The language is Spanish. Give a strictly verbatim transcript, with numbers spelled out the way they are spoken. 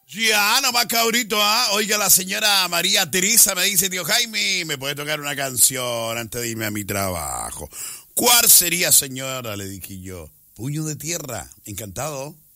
Ya, nomás cabrito, ¿ah? Oiga, la señora María Teresa me dice, tío Jaime, ¿me puede tocar una canción antes de irme a mi trabajo? ¿Cuál sería, señora? Le dije yo. Puño de tierra. Encantado.